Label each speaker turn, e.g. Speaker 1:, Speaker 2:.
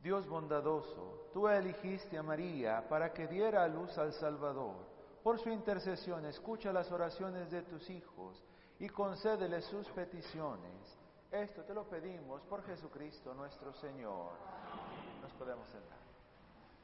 Speaker 1: Dios bondadoso, tú elegiste a María para que diera a luz al Salvador. Por su intercesión, escucha las oraciones de tus hijos y concédeles sus peticiones. Esto te lo pedimos por Jesucristo nuestro Señor. Nos podemos sentar.